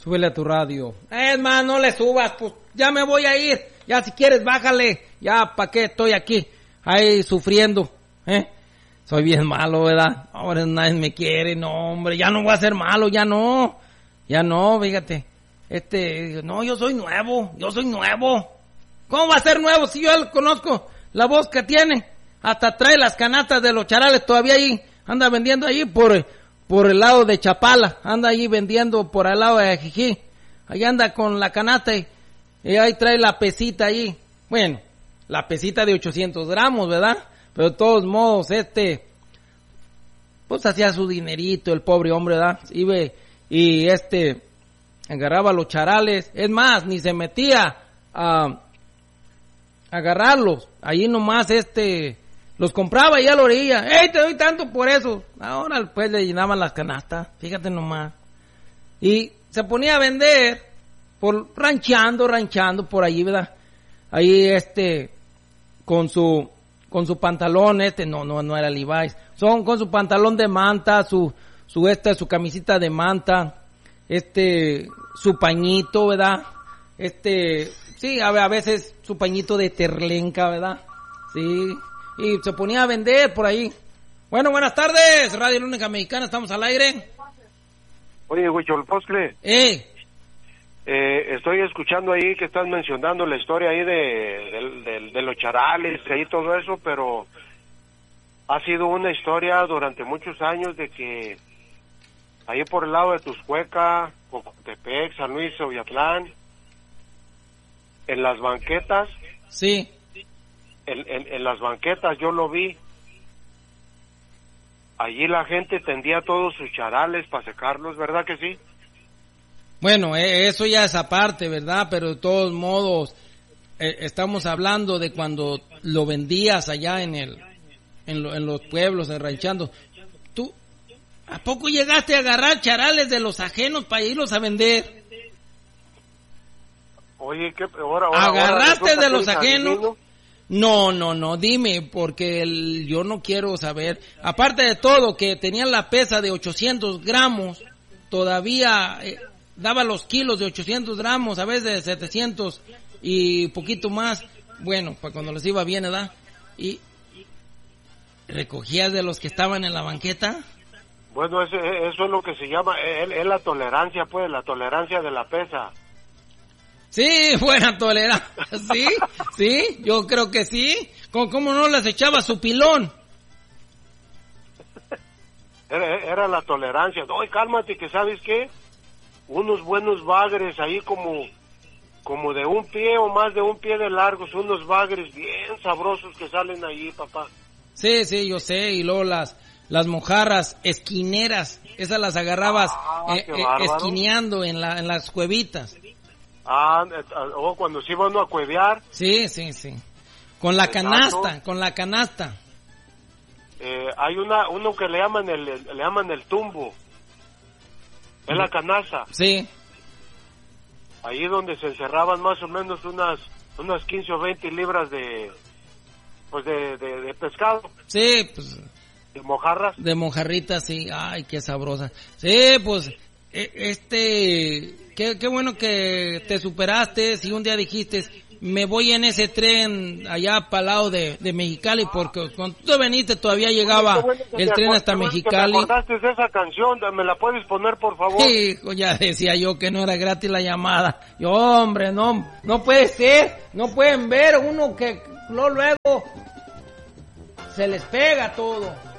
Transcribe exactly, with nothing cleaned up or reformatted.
Súbele a tu radio. Es más, no le subas, pues ya me voy a ir. Ya si quieres, bájale. Ya, ¿para qué estoy aquí? Ahí sufriendo, ¿eh? Soy bien malo, ¿verdad? Ahora nadie me quiere, no, hombre. Ya no voy a ser malo, ya no. Ya no, fíjate. Este, no, yo soy nuevo, yo soy nuevo. ¿Cómo va a ser nuevo si yo conozco la voz que tiene? Hasta trae las canastas de los charales todavía ahí. Anda vendiendo ahí por, por el lado de Chapala. Anda ahí vendiendo por el lado de Ajijí. Ahí anda con la canasta y, y ahí trae la pesita ahí. Bueno, la pesita de ochocientos gramos, ¿verdad? Pero de todos modos, este, pues hacía su dinerito el pobre hombre, ¿verdad? Y, y este, agarraba los charales. Es más, ni se metía a agarrarlos. Ahí nomás, este, los compraba y a la orilla. ¡Ey, te doy tanto por eso! Ahora pues le llenaban las canastas, fíjate nomás. Y se ponía a vender, por ranchando, ranchando por allí, ¿verdad? Ahí, este, con su, con su pantalón, este, no, no, no era Levi's. Son con su pantalón de manta, su, su, este, su camisita de manta, este, su pañito, ¿verdad? Este, sí, a, a veces su pañito de terlenca, ¿verdad? Sí. Y se ponía a vender por ahí. Bueno, buenas tardes, Radio La Única Mexicana, estamos al aire. Oye, Huicholposcle. Eh. Eh, estoy escuchando ahí que estás mencionando la historia ahí de, de, de, de los charales y todo eso, pero ha sido una historia durante muchos años de que ahí por el lado de Tuscueca, Cocotepec, San Luis, Oyatlán, en las banquetas. Sí. En, en, en las banquetas yo lo vi. Allí la gente tendía todos sus charales para secarlos, ¿verdad que sí? Bueno, eh, eso ya es aparte, ¿verdad? Pero de todos modos, eh, estamos hablando de cuando lo vendías allá en el, en, lo, en los pueblos, en ranchando. ¿Tú, a poco llegaste a agarrar charales de los ajenos para irlos a vender? Oye, ¿qué? Ahora, ahora, ¿agarraste ahora de los ajenos? Adivino. No, no, no, dime, porque el, yo no quiero saber. Aparte de todo, que tenían la pesa de ochocientos gramos, todavía eh, daba los kilos de ochocientos gramos, a veces de setecientos y poquito más. Bueno, para cuando les iba bien, ¿verdad? Y recogías de los que estaban en la banqueta. Bueno, eso, eso es lo que se llama, es, es la tolerancia, pues, la tolerancia de la pesa. Sí, buena tolerancia, sí, sí, yo creo que sí. ¿Cómo, cómo no les echaba su pilón? Era, era la tolerancia. Oye, cálmate, que ¿sabes qué? Unos buenos bagres ahí como, como de un pie o más de un pie de largos, unos bagres bien sabrosos que salen ahí, papá. Sí, sí, yo sé, y luego las, las mojarras esquineras, esas las agarrabas ah, eh, eh, esquineando en, la, en las cuevitas. Ah, o cuando se iba uno a cuevear. Sí, sí, sí. Con la canasta, con la canasta. Eh, hay una, uno que le llaman el, le llaman el tumbo. Es la canasta. Sí. Ahí donde se encerraban más o menos unas, unas quince o veinte libras de, pues de, de, de pescado. Sí, pues. De mojarras. De mojarritas, sí. Ay, qué sabrosa. Sí, pues, este, qué, qué bueno que te superaste y un día dijiste, me voy en ese tren allá para el lado de, de Mexicali, porque cuando tú veniste todavía llegaba bueno, el tren acuerdo, hasta Mexicali. ¿Me acordaste de esa canción? ¿Me la puedes poner, por favor? Sí, ya decía yo que no era gratis la llamada. Yo, hombre, no, no puede ser, no pueden ver uno que no, luego se les pega todo.